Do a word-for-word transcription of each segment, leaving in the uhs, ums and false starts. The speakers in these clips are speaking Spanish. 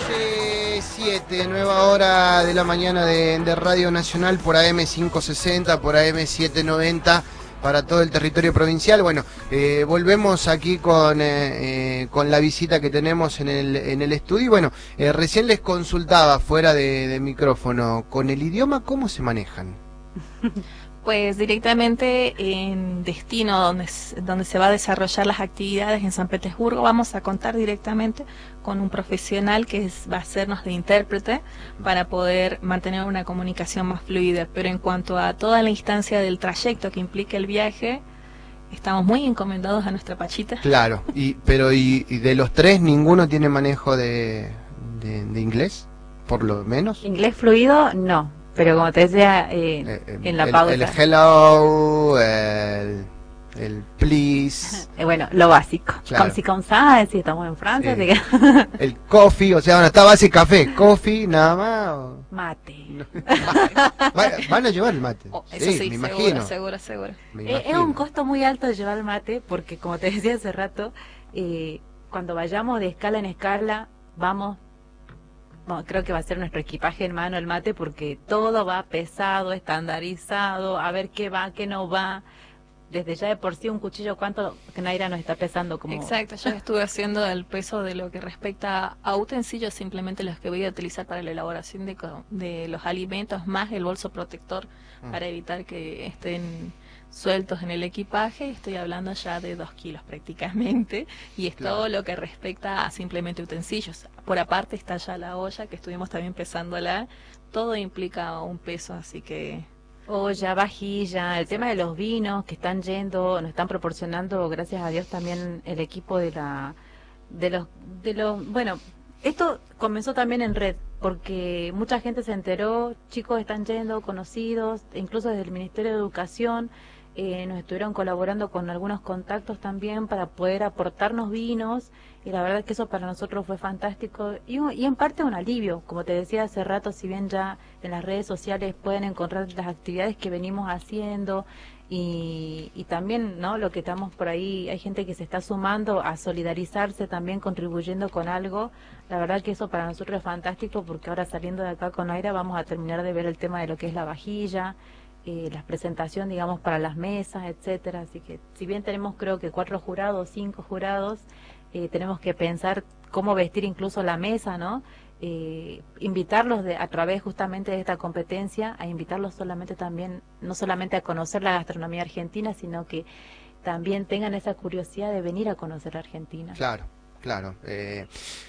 once siete, nueva hora de la mañana de, de Radio Nacional por A M quinientos sesenta, por A M setecientos noventa para todo el territorio provincial. Bueno, eh, volvemos aquí con, eh, eh, con la visita que tenemos en el, en el estudio. Y bueno, eh, recién les consultaba fuera de, de micrófono, con el idioma, ¿cómo se manejan? Pues directamente en destino donde, donde se va a desarrollar las actividades en San Petersburgo, vamos a contar directamente con un profesional que es, va a hacernos de intérprete para poder mantener una comunicación más fluida. Pero en cuanto a toda la instancia del trayecto que implica el viaje, estamos muy encomendados a nuestra Pachita. Claro, y pero y, y de los tres ninguno tiene manejo de, de, de inglés, por lo menos. Inglés fluido, no. Pero como te decía, eh, eh, eh, en la el, pauta. El hello, el, el please. Eh, bueno, lo básico. Claro. Comme si comme ça, si estamos en Francia. Sí. Que... el coffee, o sea, bueno, está base café, coffee, nada más. O... Mate. No, van, van a llevar el mate. Oh, eso sí, sí, me seguro, imagino. seguro, seguro. Me eh, es un costo muy alto llevar el mate, porque como te decía hace rato, eh, cuando vayamos de escala en escala, vamos... Bueno, creo que va a ser nuestro equipaje en mano el mate, porque todo va pesado, estandarizado, a ver qué va, qué no va. Desde ya de por sí un cuchillo, ¿cuánto que Naira nos está pesando? Como... Exacto, yo estuve haciendo el peso de lo que respecta a utensilios, simplemente los que voy a utilizar para la elaboración de, de los alimentos, más el bolso protector mm. para evitar que estén sueltos en el equipaje. Estoy hablando ya de dos kilos prácticamente, y es claro. todo lo que respecta a simplemente utensilios. Por aparte está ya la olla, que estuvimos también pesándola, todo implica un peso, así que... Olla, vajilla, el tema de los vinos que están yendo, nos están proporcionando, gracias a Dios, también el equipo de la, de los, de los, bueno, esto comenzó también en red, porque mucha gente se enteró, chicos están yendo, conocidos, incluso desde el Ministerio de Educación, eh, nos estuvieron colaborando con algunos contactos también para poder aportarnos vinos, y la verdad es que eso para nosotros fue fantástico, y, y en parte un alivio, como te decía hace rato, si bien ya en las redes sociales pueden encontrar las actividades que venimos haciendo, y, y también no lo que estamos por ahí, hay gente que se está sumando a solidarizarse también, contribuyendo con algo. La verdad que eso para nosotros es fantástico, porque ahora saliendo de acá con Aira vamos a terminar de ver el tema de lo que es la vajilla, eh, la presentación, digamos, para las mesas, etcétera. Así que si bien tenemos creo que cuatro jurados, cinco jurados, eh, tenemos que pensar cómo vestir incluso la mesa, ¿no? Eh, invitarlos de, a través justamente de esta competencia, a invitarlos solamente también, no solamente a conocer la gastronomía argentina, sino que también tengan esa curiosidad de venir a conocer la Argentina. Claro, claro. Eh,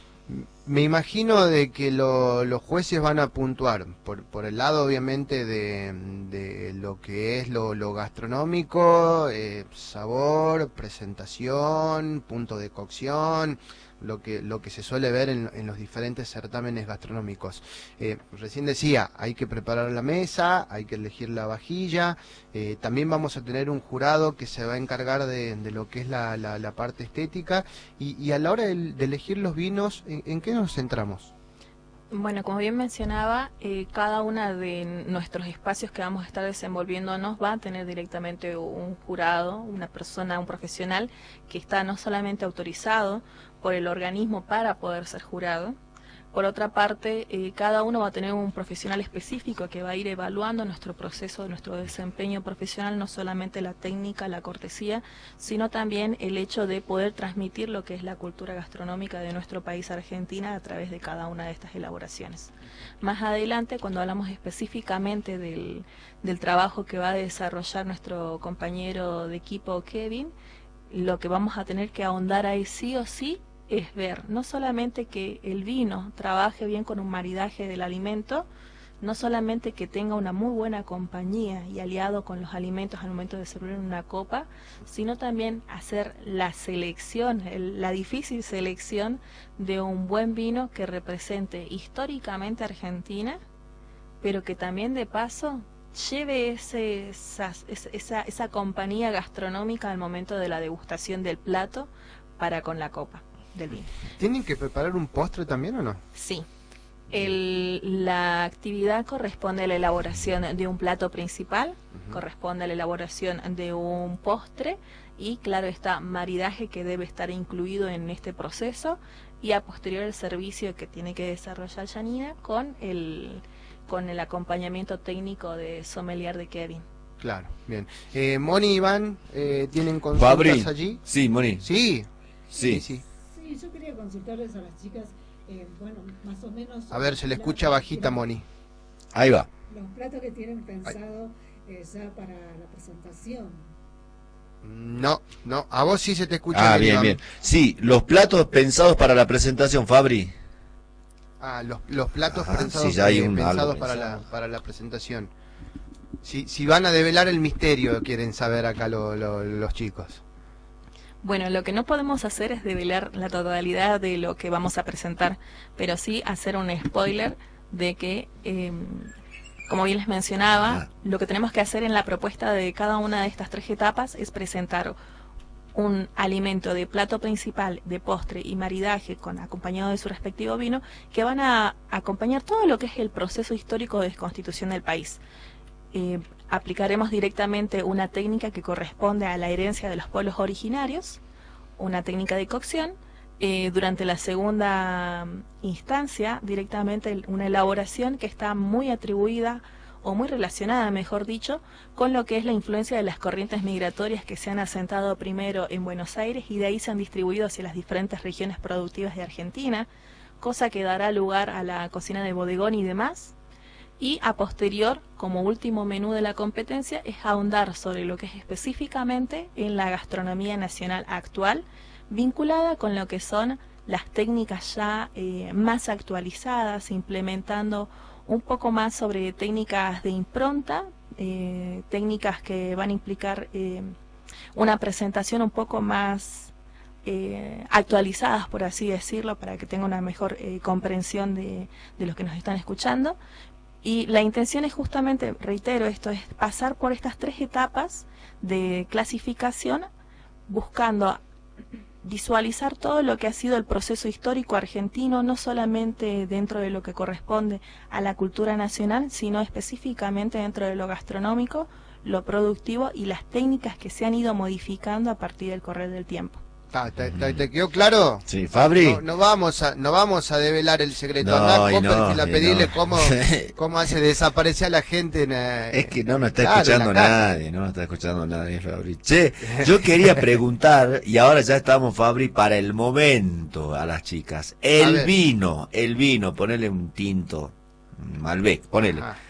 me imagino de que lo, los jueces van a puntuar por, por el lado obviamente de, de lo que es lo, lo gastronómico, eh, sabor, presentación, punto de cocción, lo que lo que se suele ver en, en los diferentes certámenes gastronómicos. Eh, recién decía, hay que preparar la mesa, hay que elegir la vajilla, eh, también vamos a tener un jurado que se va a encargar de, de lo que es la, la, la parte estética, y, y a la hora de, de elegir los vinos, ¿en, en qué nos centramos? Bueno, como bien mencionaba, eh, cada uno de nuestros espacios que vamos a estar desenvolviéndonos va a tener directamente un jurado, una persona, un profesional que está no solamente autorizado por el organismo para poder ser jurado. Por otra parte, eh, cada uno va a tener un profesional específico que va a ir evaluando nuestro proceso, nuestro desempeño profesional, no solamente la técnica, la cortesía, sino también el hecho de poder transmitir lo que es la cultura gastronómica de nuestro país, Argentina, a través de cada una de estas elaboraciones. Más adelante, cuando hablamos específicamente del, del trabajo que va a desarrollar nuestro compañero de equipo Kevin, lo que vamos a tener que ahondar ahí sí o sí es ver no solamente que el vino trabaje bien con un maridaje del alimento, no solamente que tenga una muy buena compañía y aliado con los alimentos al momento de servir en una copa, sino también hacer la selección, el, la difícil selección de un buen vino que represente históricamente Argentina, pero que también de paso lleve ese, esa, esa, esa compañía gastronómica al momento de la degustación del plato para con la copa del vino. ¿Tienen que preparar un postre también o no? Sí. El, la actividad corresponde a la elaboración de un plato principal, uh-huh. corresponde a la elaboración de un postre y claro está maridaje que debe estar incluido en este proceso y a posterior el servicio que tiene que desarrollar Janina con el, con el acompañamiento técnico de sommelier de Kevin. Claro, bien. Eh, Moni y Iván, eh, ¿tienen consultas Fabri. allí? Sí, Moni. Sí. Sí. Sí, sí. Sí, yo quería consultarles a las chicas, eh, bueno, más o menos... A ver, se le escucha bajita, Moni. Ahí va. Los platos que tienen pensado eh, ya para la presentación. No, no, a vos sí se te escucha Ah, bien, bien, Iván. bien. Sí, los platos pensados para la presentación, Fabri. Ah, los, los platos Ajá, pensados, sí, ya hay eh, un- pensados algo para pensado. la, para la presentación. Si, si van a develar el misterio, quieren saber acá lo- lo- los chicos. Bueno, lo que no podemos hacer es develar la totalidad de lo que vamos a presentar, pero sí hacer un spoiler de que, eh, como bien les mencionaba, Ah. lo que tenemos que hacer en la propuesta de cada una de estas tres etapas es presentar un alimento de plato principal, de postre y maridaje con acompañado de su respectivo vino, que van a acompañar todo lo que es el proceso histórico de desconstitución del país. Eh, aplicaremos directamente una técnica que corresponde a la herencia de los pueblos originarios, una técnica de cocción. Eh, durante la segunda instancia, directamente una elaboración que está muy atribuida o muy relacionada, mejor dicho, con lo que es la influencia de las corrientes migratorias que se han asentado primero en Buenos Aires y de ahí se han distribuido hacia las diferentes regiones productivas de Argentina, cosa que dará lugar a la cocina de bodegón y demás. Y a posterior, como último menú de la competencia, es ahondar sobre lo que es específicamente en la gastronomía nacional actual, vinculada con lo que son las técnicas ya eh, más actualizadas, implementando un poco más sobre técnicas de impronta, eh, técnicas que van a implicar eh, una presentación un poco más eh, actualizadas, por así decirlo, para que tenga una mejor eh, comprensión de, de los que nos están escuchando. Y la intención es justamente, reitero esto, es pasar por estas tres etapas de clasificación buscando visualizar todo lo que ha sido el proceso histórico argentino, no solamente dentro de lo que corresponde a la cultura nacional, sino específicamente dentro de lo gastronómico, lo productivo y las técnicas que se han ido modificando a partir del correr del tiempo. Ah, ¿te, te- te quedó claro? Sí, Fabri. No, no vamos a no vamos a develar el secreto. No, Andá, y Copperfield, no, a y pedirle no. cómo, cómo hace desaparecer a la gente. En, eh, Es que no nos está claro, escuchando en la casa. nadie, no nos está escuchando nadie, Fabri. Che, yo quería preguntar, y ahora ya estamos, Fabri, para el momento a las chicas. A El ver. vino, el vino, ponele un tinto, Malbec, ponele. Ajá.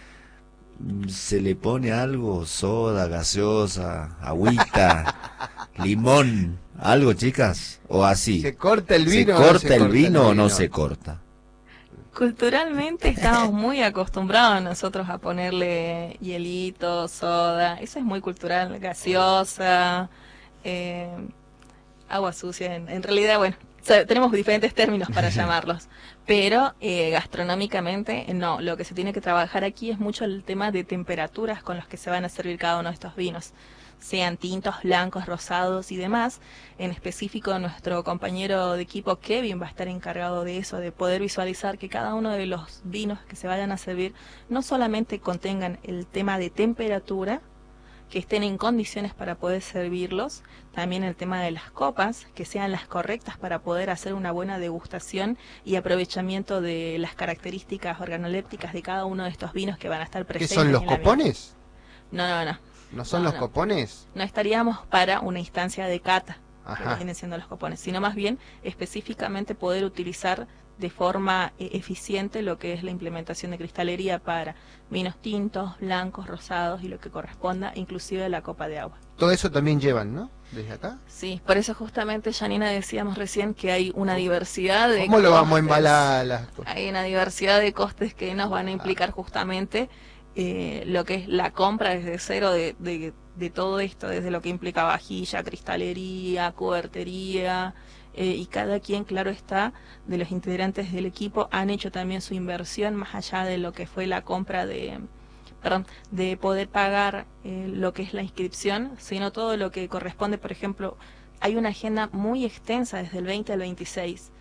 ¿Se le pone algo? Soda, gaseosa, agüita, limón, algo, chicas? ¿O así? ¿Se corta el ¿Se vino? o no corta el vino o no vino? se corta? Culturalmente estamos muy acostumbrados nosotros a ponerle hielito, soda, eso es muy cultural, gaseosa, eh, agua sucia, en, en realidad, bueno, o sea, tenemos diferentes términos para llamarlos, pero eh, gastronómicamente no, lo que se tiene que trabajar aquí es mucho el tema de temperaturas con los que se van a servir cada uno de estos vinos, sean tintos, blancos, rosados y demás. En específico, nuestro compañero de equipo Kevin va a estar encargado de eso, de poder visualizar que cada uno de los vinos que se vayan a servir no solamente contengan el tema de temperatura, que estén en condiciones para poder servirlos, también el tema de las copas, que sean las correctas para poder hacer una buena degustación y aprovechamiento de las características organolépticas de cada uno de estos vinos que van a estar ¿Qué presentes. son los en la mesa. copones? No, no, no. ¿No son No, los no. copones? No estaríamos para una instancia de cata, que Ajá. vienen siendo los copones, sino más bien específicamente poder utilizar de forma eh, eficiente lo que es la implementación de cristalería para vinos tintos, blancos, rosados y lo que corresponda, inclusive la copa de agua. Todo eso también llevan, ¿no? Desde acá. Sí, por eso justamente, Janina, decíamos recién que hay una diversidad de ¿Cómo lo vamos a costes. embalar? Las cosas? Hay una diversidad de costes que nos van a implicar justamente eh, lo que es la compra desde cero de, de, de todo esto, desde lo que implica vajilla, cristalería, cubertería, eh, y cada quien, claro está, de los integrantes del equipo han hecho también su inversión más allá de lo que fue la compra de, perdón, de poder pagar eh, lo que es la inscripción, sino todo lo que corresponde. Por ejemplo, hay una agenda muy extensa desde el veinte al veintiséis,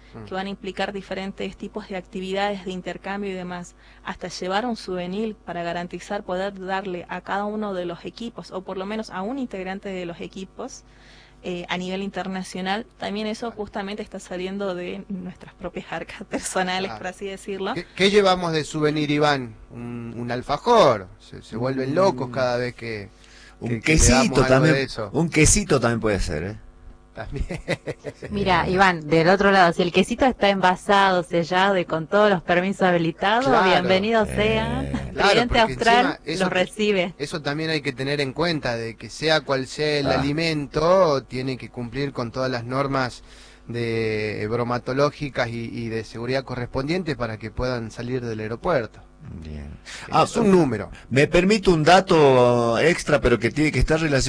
que van a implicar diferentes tipos de actividades de intercambio y demás, hasta llevar un souvenir para garantizar poder darle a cada uno de los equipos, o por lo menos a un integrante de los equipos, eh, a nivel internacional, también eso justamente está saliendo de nuestras propias arcas personales, Claro. por así decirlo. ¿Qué, qué llevamos de souvenir, Iván? Un, un alfajor. Se, se vuelven locos cada vez que... Un que- que le damos quesito algo de también, eso. un quesito también puede ser, ¿eh? También. Mira, Iván, del otro lado, si el quesito está envasado, sellado y con todos los permisos habilitados, Claro. bienvenidos Eh, sean. El claro, presidente porque austral encima eso los te- recibe. Eso también hay que tener en cuenta, de que sea cual sea el Ah. alimento, tiene que cumplir con todas las normas de bromatológicas y, y de seguridad correspondientes para que puedan salir del aeropuerto. Bien. Ah, es un número. Me permito un dato extra, pero que tiene que estar relacionado